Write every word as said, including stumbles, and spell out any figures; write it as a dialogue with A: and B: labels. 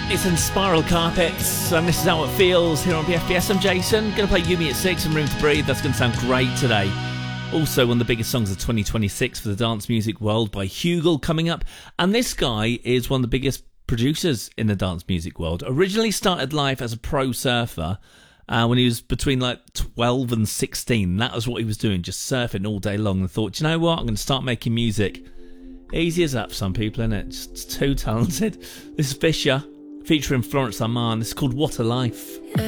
A: It's in Spiral Carpets, and this is how it feels here on B F B S. I'm Jason. Going to play Yumi at six and Room to Breathe. That's going to sound great today. Also, one of the biggest songs of twenty twenty-six for the dance music world by Hugel coming up. And this guy is one of the biggest producers in the dance music world. Originally started life as a pro surfer uh, when he was between like twelve and sixteen. That was what he was doing, just surfing all day long. And thought, you know what, I'm going to start making music. Easy as that for some people, isn't it? Just too talented. This is Fisher, featuring Florence Armand. This is called What a Life.
B: Yeah.